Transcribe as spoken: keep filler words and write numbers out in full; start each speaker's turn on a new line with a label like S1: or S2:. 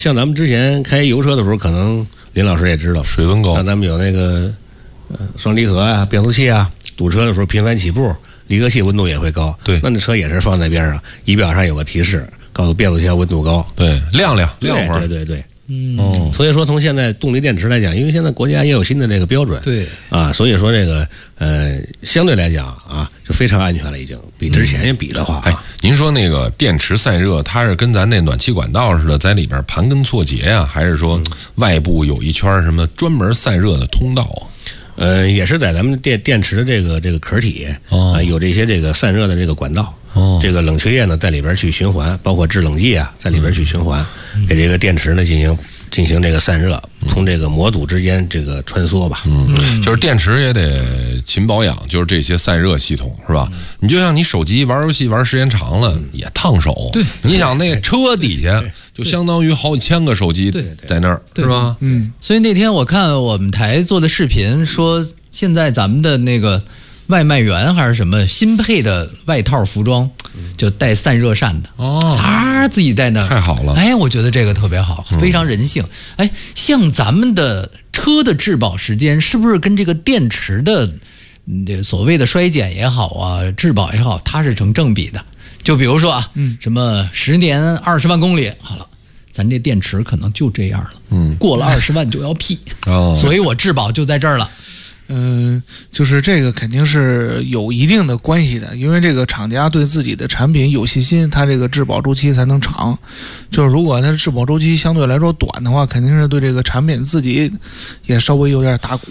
S1: 像咱们之前开油车的时候，可能林老师也知道，
S2: 水温高，
S1: 像咱们有那个呃双离合啊、变速器啊，堵车的时候频繁起步，离合器温度也会高。
S2: 对，
S1: 那那车也是放在边上，仪表上有个提示，告诉变速箱温度高。
S2: 对，亮亮亮会儿。
S1: 对对对。
S3: 嗯，
S1: 哦，所以说从现在动力电池来讲，因为现在国家也有新的这个标准，
S3: 对
S1: 啊，所以说这个呃，相对来讲啊，就非常安全了，已经比之前比的话、啊
S2: 嗯。哎，您说那个电池散热，它是跟咱那暖气管道似的，在里边盘根错节呀、啊，还是说外部有一圈什么专门散热的通道啊？
S1: 呃，也是在咱们电电池的这个这个壳体啊、
S2: 哦
S1: 呃，有这些这个散热的这个管道。
S2: 哦，
S1: 这个冷却液呢在里边去循环，包括制冷剂啊在里边去循环，嗯、给这个电池呢进行进行这个散热，从这个模组之间这个穿梭吧。
S2: 嗯，就是电池也得勤保养，就是这些散热系统是吧？嗯、你就像你手机玩游戏玩时间长了、嗯、也烫手。
S3: 对，
S2: 你想那车底下就相当于好几千个手机在那儿，是吧？
S3: 嗯，所以那天我看我们台做的视频说，现在咱们的那个外卖员还是什么新配的外套服装，就带散热扇的
S2: 哦，
S3: 啊，自己带那
S2: 太好了。
S3: 哎，我觉得这个特别好，非常人性。嗯、哎，像咱们的车的质保时间，是不是跟这个电池的这所谓的衰减也好啊，质保也好，它是成正比的？就比如说啊，嗯，什么十年二十万公里，好了。咱这电池可能就这样了，嗯，过了二十万就要屁，哦，所以我质保就在这儿了。
S4: 嗯、呃，就是这个肯定是有一定的关系的，因为这个厂家对自己的产品有信心，它这个质保周期才能长。就是如果它的质保周期相对来说短的话，肯定是对这个产品自己也稍微有点打鼓。